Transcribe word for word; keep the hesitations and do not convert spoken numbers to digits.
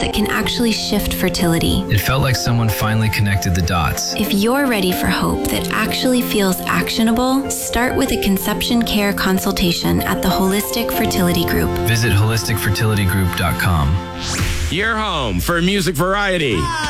that can actually shift fertility. It felt like someone finally connected the dots. If you're ready for hope that actually feels actionable, start with a conception care consultation at the Holistic Fertility Group. Visit holistic fertility group dot com. Your home for music variety.